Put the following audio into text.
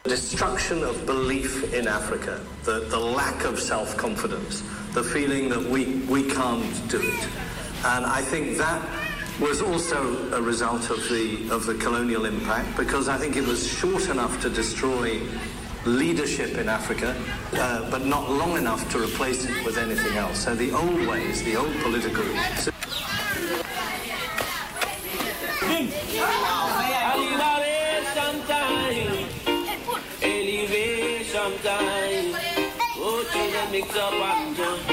Destruction of belief in Africa, the lack of self-confidence, the feeling that we can't do it. And I think that was also a result of the colonial impact, because I think it was short enough to destroy leadership in Africa, but not long enough to replace it with anything else. So the old ways, the old political... Elevation time, oh, to the mix up